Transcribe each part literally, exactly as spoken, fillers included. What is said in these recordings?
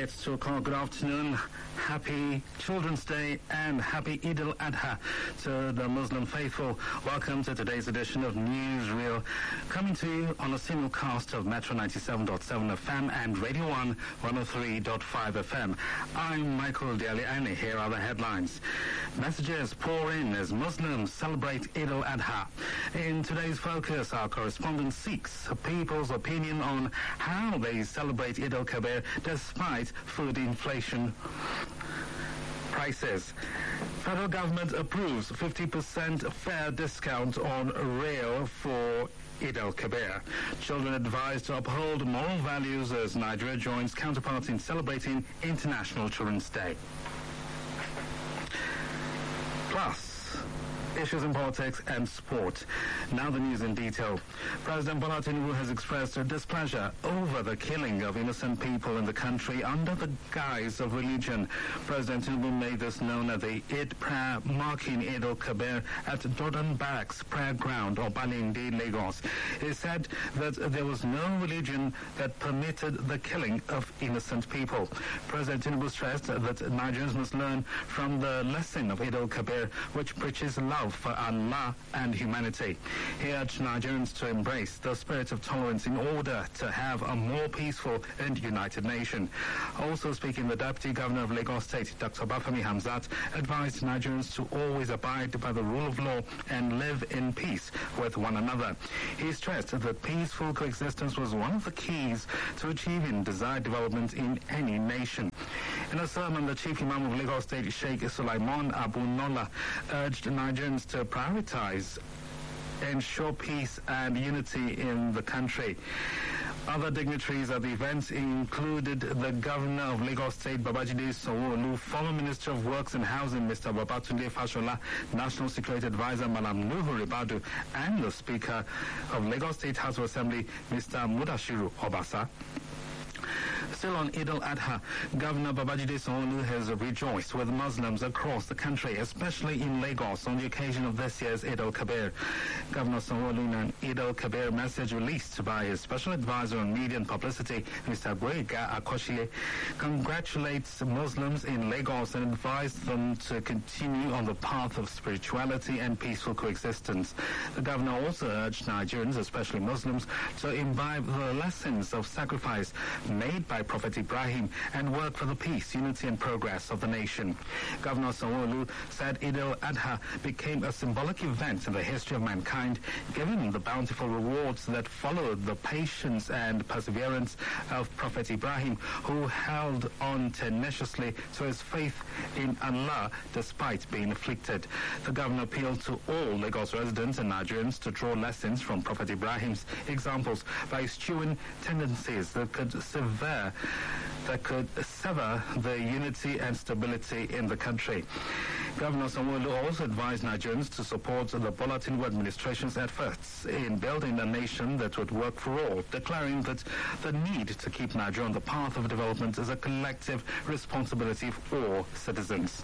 It's two o'clock. Good afternoon. Happy Children's Day and happy Eid al-Adha to the Muslim faithful. Welcome to today's edition of Newsreel, coming to you on a simulcast of Metro ninety-seven point seven F M and Radio one one oh three point five F M. I'm Michael Daly, and here are the headlines. Messages pour in as Muslims celebrate Eid al-Adha. In today's focus, our correspondent seeks people's opinion on how they celebrate Eid al-Kabir despite food inflation prices. Federal government approves fifty percent fare discount on rail for Eid al-Kabir. Children advised to uphold moral values as Nigeria joins counterparts in celebrating International Children's Day. Plus, issues in politics and sport. Now the news in detail. President Bola Tinubu has expressed displeasure over the killing of innocent people in the country under the guise of religion. President Tinubu made this known at the Eid prayer marking Eid al-Kabir at Jordan Barracks Prayer Ground, Obalende, Lagos. He said that there was no religion that permitted the killing of innocent people. President Tinubu stressed that Nigerians must learn from the lesson of Eid al-Kabir, which preaches love for Allah and humanity. He urged Nigerians to embrace the spirit of tolerance in order to have a more peaceful and united nation. Also speaking, the Deputy Governor of Lagos State, Doctor Bafemi Hamzat, advised Nigerians to always abide by the rule of law and live in peace with one another. He stressed that peaceful coexistence was one of the keys to achieving desired development in any nation. In a sermon, the Chief Imam of Lagos State, Sheikh Sulaiman Abu Nola, urged Nigerians to prioritize, ensure peace and unity in the country. Other dignitaries at the events included the Governor of Lagos State, Babajide Sanwo-Olu, former Minister of Works and Housing, Mister Babatunde Fashola, National Security Advisor, Malam Nuhu Ribadu, and the Speaker of Lagos State House of Assembly, Mister Mudashiru Obasa. Still on Eid al-Adha, Governor Babajide Sanwo-Olu has rejoiced with Muslims across the country, especially in Lagos, on the occasion of this year's Eid al-Kabir. Governor Sanwo-Olu, in an Eid al-Kabir message released by his special advisor on media and publicity, Mister Boyega Akoshiye, congratulates Muslims in Lagos and advised them to continue on the path of spirituality and peaceful coexistence. The governor also urged Nigerians, especially Muslims, to imbibe the lessons of sacrifice made by Prophet Ibrahim and work for the peace, unity and progress of the nation. Governor Sanwo-Olu said Eid al-Adha became a symbolic event in the history of mankind, given the bountiful rewards that followed the patience and perseverance of Prophet Ibrahim, who held on tenaciously to his faith in Allah despite being afflicted. The governor appealed to all Lagos residents and Nigerians to draw lessons from Prophet Ibrahim's examples by eschewing tendencies that could sever that could sever the unity and stability in the country. Governor Sanwo-Olu also advised Nigerians to support the Bola Tinubu administration's efforts in building a nation that would work for all, declaring that the need to keep Nigeria on the path of development is a collective responsibility for all citizens.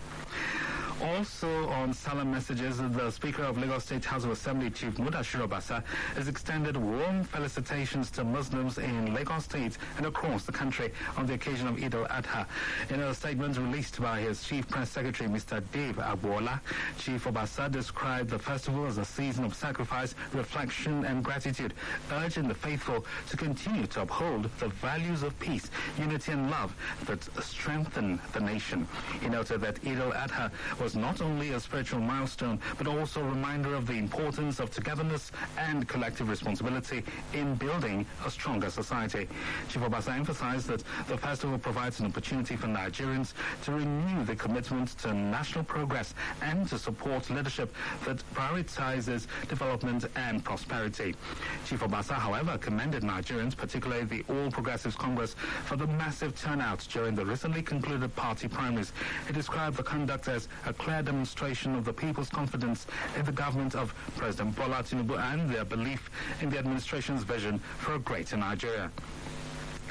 Also on Salam messages, the Speaker of Lagos State House of Assembly, Chief Mudashiru Obasa, has extended warm felicitations to Muslims in Lagos State and across the country on the occasion of Eid al-Adha. In a statement released by his Chief Press Secretary, Mister Dave Agbola, Chief Obasa described the festival as a season of sacrifice, reflection and gratitude, urging the faithful to continue to uphold the values of peace, unity and love that strengthen the nation. He noted that Eid al-Adha was not only a spiritual milestone, but also a reminder of the importance of togetherness and collective responsibility in building a stronger society. Chief Obasa emphasized that the festival provides an opportunity for Nigerians to renew their commitment to national progress and to support leadership that prioritizes development and prosperity. Chief Obasa, however, commended Nigerians, particularly the All Progressives Congress, for the massive turnout during the recently concluded party primaries. He described the conduct as a clear demonstration of the people's confidence in the government of President Bola Tinubu and their belief in the administration's vision for a greater Nigeria.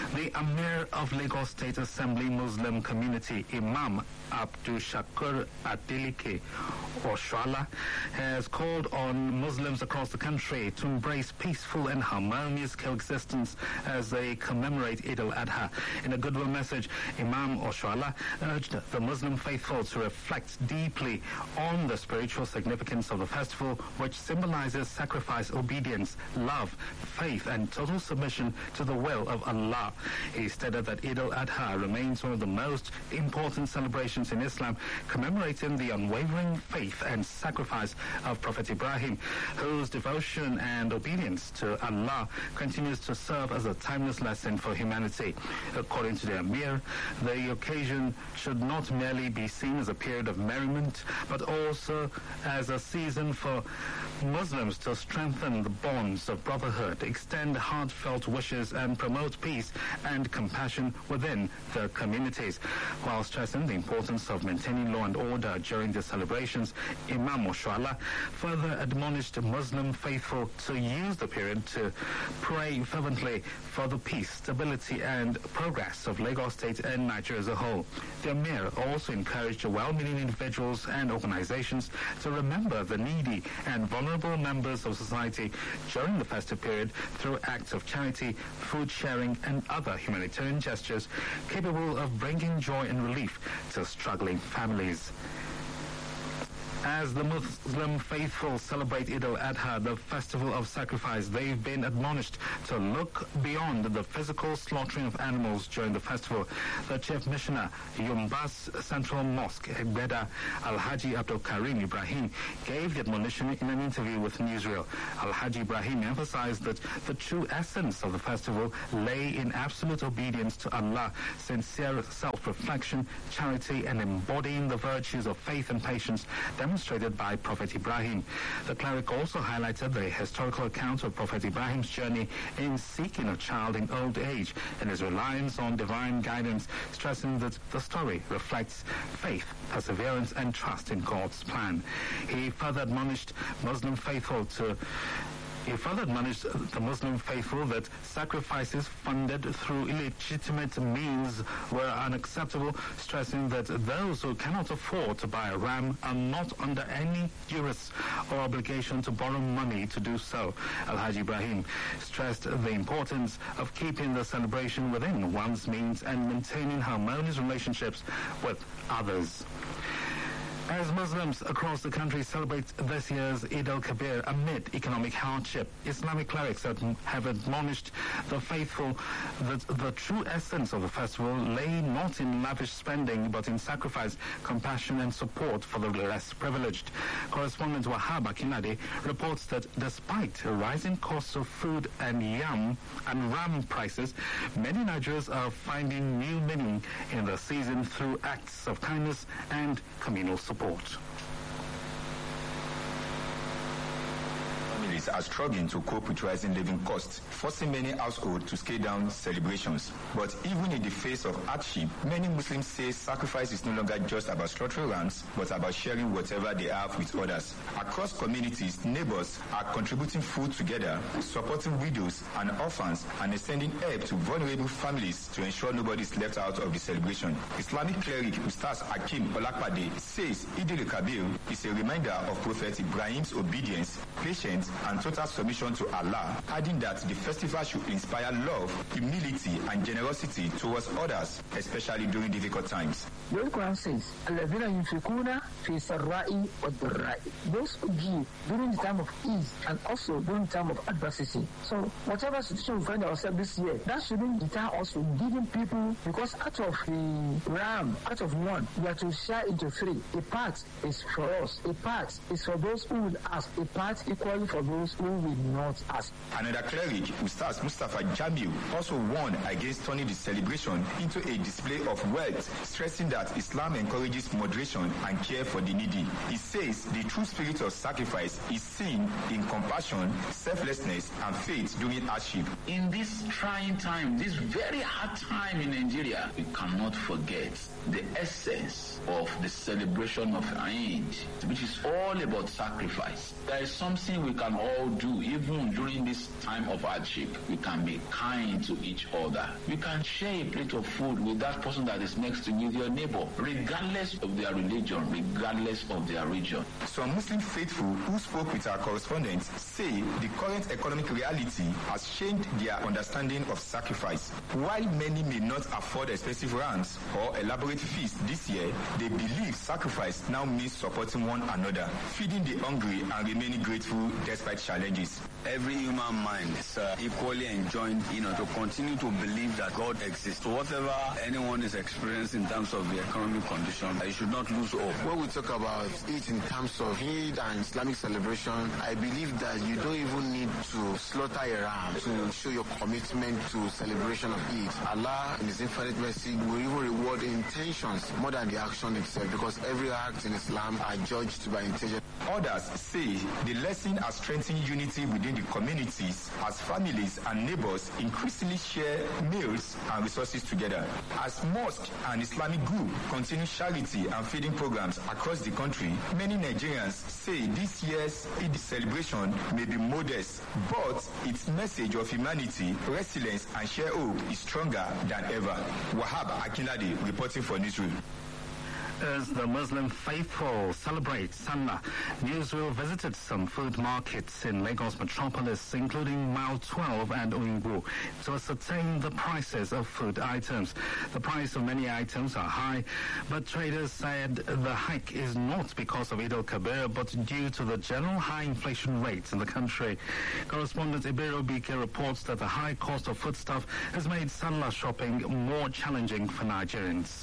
The Amir of Lagos State Assembly Muslim Community, Imam Abdul Shakur Adeleke Oshoala, has called on Muslims across the country to embrace peaceful and harmonious coexistence as they commemorate Eid al-Adha. In a goodwill message, Imam Oshoala urged the Muslim faithful to reflect deeply on the spiritual significance of the festival, which symbolizes sacrifice, obedience, love, faith, and total submission to the will of Allah. He stated that Eid al-Adha remains one of the most important celebrations in Islam, commemorating the unwavering faith and sacrifice of Prophet Ibrahim, whose devotion and obedience to Allah continues to serve as a timeless lesson for humanity. According to the Amir, the occasion should not merely be seen as a period of merriment, but also as a season for Muslims to strengthen the bonds of brotherhood, extend heartfelt wishes, and promote peace and compassion within their communities. While stressing the importance of maintaining law and order during the celebrations, Imam Oshoala further admonished Muslim faithful to use the period to pray fervently for the peace, stability, and progress of Lagos State and Nigeria as a whole. The Amir also encouraged well-meaning individuals and organizations to remember the needy and vulnerable members of society during the festive period through acts of charity, food sharing, and other humanitarian gestures capable of bringing joy and relief to struggling families. As the Muslim faithful celebrate Eid al-Adha, the festival of sacrifice, they've been admonished to look beyond the physical slaughtering of animals during the festival. The Chief Missioner, Yumbas Central Mosque, Egbeda Al-Haji Abdul Karim Ibrahim, gave the admonition in an interview with Newsreel. Al-Haji Ibrahim emphasized that the true essence of the festival lay in absolute obedience to Allah, sincere self-reflection, charity, and embodying the virtues of faith and patience demonstrated by Prophet Ibrahim. The cleric also highlighted the historical account of Prophet Ibrahim's journey in seeking a child in old age and his reliance on divine guidance, stressing that the story reflects faith, perseverance, and trust in God's plan. He further admonished Muslim faithful to He further admonished the Muslim faithful that sacrifices funded through illegitimate means were unacceptable, stressing that those who cannot afford to buy a ram are not under any duress or obligation to borrow money to do so. Al-Haji Ibrahim stressed the importance of keeping the celebration within one's means and maintaining harmonious relationships with others. As Muslims across the country celebrate this year's Eid al-Kabir amid economic hardship, Islamic clerics have admonished the faithful that the true essence of the festival lay not in lavish spending but in sacrifice, compassion, and support for the less privileged. Correspondent Wahab Akinade reports that despite rising costs of food and yam and ram prices, many Nigerians are finding new meaning in the season through acts of kindness and communal support. Families are struggling to cope with rising living costs, forcing many households to scale down celebrations. But even in the face of hardship, many Muslims say sacrifice is no longer just about slaughtering rams, but about sharing whatever they have with others. Across communities, neighbors are contributing food together, supporting widows and orphans, and extending help to vulnerable families to ensure nobody is left out of the celebration. Islamic cleric Ustaz Hakim Olakpade says Eid al-Kabir is a reminder of Prophet Ibrahim's obedience, patience, and total submission to Allah, adding that the festival should inspire love, humility, and generosity towards others, especially during difficult times. The Quran says, "Alladhina yunfikuna fi sarra'i wad-dharra'i." Those who give during the time of ease and also during the time of adversity. So, whatever situation we find ourselves this year, that shouldn't deter us from giving people, because out of the ram, out of one, we are to share into three. A part is for us, a part is for those who will ask, a part equally for those who will not ask. Another cleric, Ustaz Mustafa Jamiu, also warned against turning the celebration into a display of wealth, stressing that Islam encourages moderation and care for the needy. He says the true spirit of sacrifice is seen in compassion, selflessness, and faith during hardship. In this trying time, this very hard time in Nigeria, we cannot forget the essence of the celebration of Eid, which is all about sacrifice. There is something we can all all do, even during this time of hardship. We can be kind to each other. We can share a plate of food with that person that is next to you, with your neighbor, regardless of their religion, regardless of their region. Some Muslim faithful who spoke with our correspondents say the current economic reality has changed their understanding of sacrifice. While many may not afford expensive rams or elaborate feasts this year, they believe sacrifice now means supporting one another, feeding the hungry and remaining grateful despite challenges. Every human mind is uh, equally enjoined, you know, to continue to believe that God exists. So whatever anyone is experiencing in terms of the economic condition, you should not lose hope. When we talk about it in terms of Eid and Islamic celebration, I believe that you don't even need to slaughter a ram to show your commitment to celebration of Eid. Allah, in His infinite mercy, will even reward intentions more than the action itself, because every act in Islam are judged by intention. Others say the lesson has strengthened unity within the communities as families and neighbors increasingly share meals and resources together. As mosques and Islamic groups continue charity and feeding programs across the country, many Nigerians say this year's Eid celebration may be modest, but its message of humanity, resilience and shared hope is stronger than ever. Wahab Akinlade reporting for Newsroom. As the Muslim faithful celebrate Salah, Newsreel visited some food markets in Lagos metropolis, including Mile twelve and Oyingbo, to ascertain the prices of food items. The price of many items are high, but traders said the hike is not because of Eid al-Kabir, but due to the general high inflation rates in the country. Correspondent Ibero Bike reports that the high cost of foodstuff has made Salah shopping more challenging for Nigerians.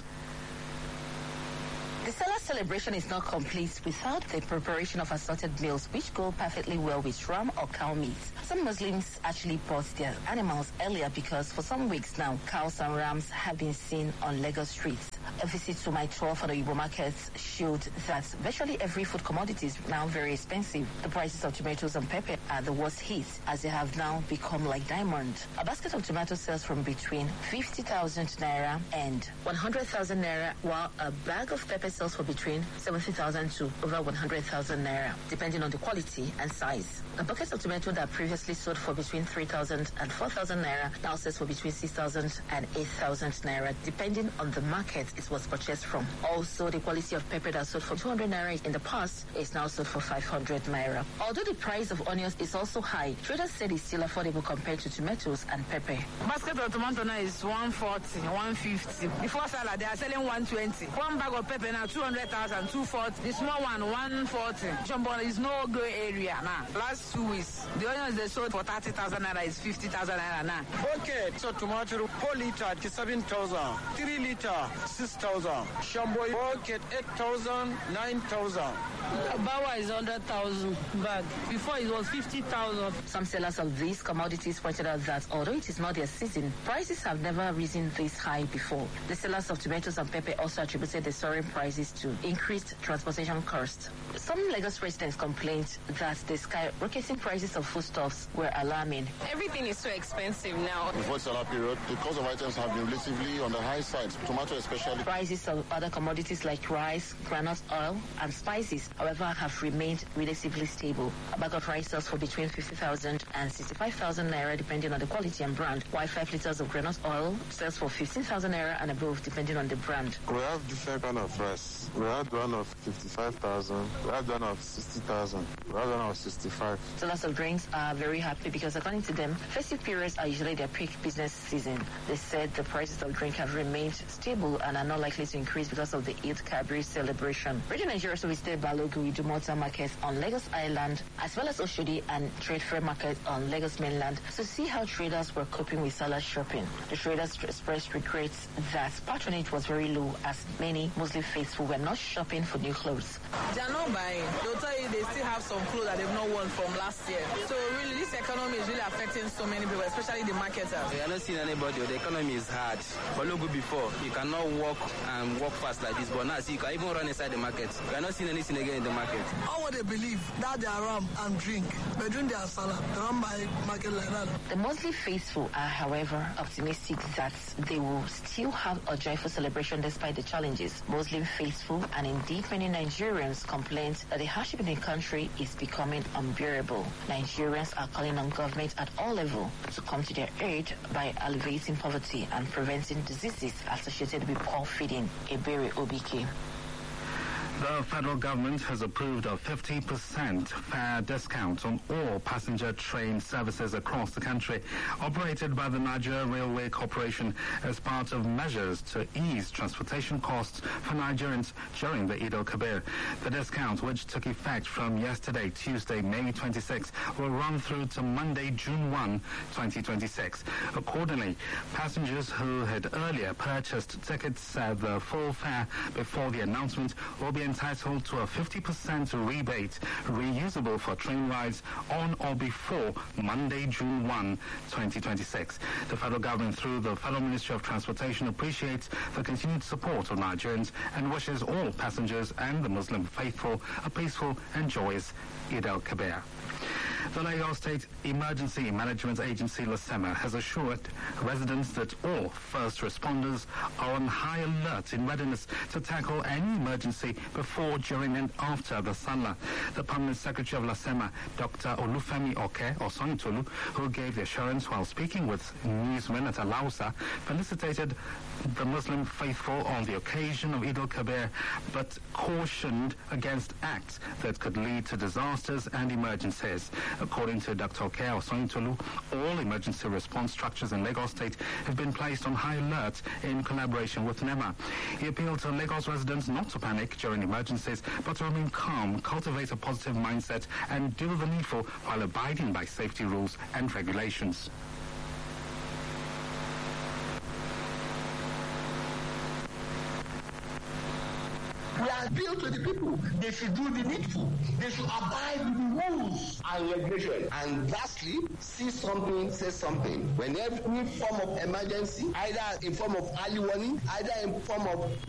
The Salah celebration is not complete without the preparation of assorted meals, which go perfectly well with ram or cow meat. Some Muslims actually bought their animals earlier because for some weeks now, cows and rams have been seen on Lagos streets. A visit to my tour for the Igbo markets showed that virtually every food commodity is now very expensive. The prices of tomatoes and pepper are the worst hit, as they have now become like diamond. A basket of tomatoes sells from between fifty thousand naira and one hundred thousand naira, while a bag of pepper sells for between seventy thousand to over one hundred thousand naira, depending on the quality and size. A bucket of tomato that previously sold for between three thousand and four thousand naira now sells for between six thousand and eight thousand naira, depending on the market it was purchased from. Also, the quality of pepper that sold for two hundred naira in the past is now sold for five hundred naira. Although the price of onions is also high, traders said it's still affordable compared to tomatoes and pepper. Basket of tomato now is one forty, one fifty. Before salad, they are selling one twenty. One bag of pepper now two hundred thousand, two forty. The small one, one forty. Jumbo is no good area now. Last two weeks, the onions they sold for thirty thousand naira is fifty thousand naira now. Okay, so tomato four liter, seven thousand. three liter, six thousand. Shambo bucket eight thousand, nine thousand. Bawa is one hundred thousand bag. Before it was fifty thousand. Some sellers of these commodities pointed out that although it is not their season, prices have never risen this high before. The sellers of tomatoes and pepper also attributed the soaring prices to increased transportation costs. Some Lagos residents complained that the skyrocketing prices of foodstuffs were alarming. Everything is so expensive now. Before the Salah period, the cost of items have been relatively on the high side, tomato especially. Prices of other commodities like rice, groundnut oil, and spices, however, have remained relatively stable. A bag of rice sells for between fifty thousand and sixty-five thousand naira, depending on the quality and brand, while five liters of groundnut oil sells for fifteen thousand naira and above, depending on the brand. We have different kind of rice. We have one of fifty-five thousand, we have one of sixty thousand, we have one of sixty-five. Sellers of drinks are very happy because, according to them, festive periods are usually their peak business season. They said the prices of drink have remained stable and are not likely to increase because of the Eid Kabir celebration. Radio Nigeria also visited Balogu Idumota market on Lagos Island, as well as Oshodi and Trade Fair market on Lagos mainland, to see how traders were coping with Salah shopping. The traders expressed regrets that patronage was very low, as many Muslim faithful were not shopping for new clothes. They are not buying. They'll tell you they still have some clothes that they've not worn from last year. So really, this economy is really affecting so many people, especially the marketers. We are not seeing anybody. The economy is hard. But look, before, you cannot walk and walk fast like this. But now, see, you can even run inside the market. We are not seeing anything again. here in the market. All what they believe that they are ram and drink, but during their salah, they don't buy market like that. The Muslim faithful are, however, optimistic that they will still have a joyful celebration despite the challenges. Muslim faithful and indeed many Nigerians complain that the hardship in the country is becoming unbearable. Nigerians are calling on government at all levels to come to their aid by alleviating poverty and preventing diseases associated with poor feeding. Ebere Obike. The federal government has approved a fifty percent fare discount on all passenger train services across the country operated by the Nigeria Railway Corporation as part of measures to ease transportation costs for Nigerians during the Eid al-Kabir. The discount, which took effect from yesterday, Tuesday, May twenty-sixth, will run through to Monday, June first, twenty twenty-six. Accordingly, passengers who had earlier purchased tickets at the full fare before the announcement will be entitled to a fifty percent rebate reusable for train rides on or before Monday, June first, twenty twenty-six. The federal government, through the Federal Ministry of Transportation, appreciates the continued support of Nigerians and wishes all passengers and the Muslim faithful a peaceful and joyous Eid al-Kabir. The Lagos State Emergency Management Agency, LASEMA, has assured residents that all first responders are on high alert in readiness to tackle any emergency before, during, and after the Salah. The Permanent Secretary of LASEMA, Doctor Olufemi Oke Osoyintolu, who gave the assurance while speaking with newsmen at Alausa, felicitated the Muslim faithful on the occasion of Eid al-Kabir, but cautioned against acts that could lead to disasters and emergencies. According to Doctor Oke Osoyintolu, all emergency response structures in Lagos State have been placed on high alert in collaboration with NEMA. He appealed to Lagos residents not to panic during emergencies, but to remain calm, cultivate a positive mindset, and do the needful while abiding by safety rules and regulations. We appeal to the people. They should do the needful. They should abide with the rules and regulation. And lastly, see something, say something. Whenever any form of emergency, either in form of early warning, either in form of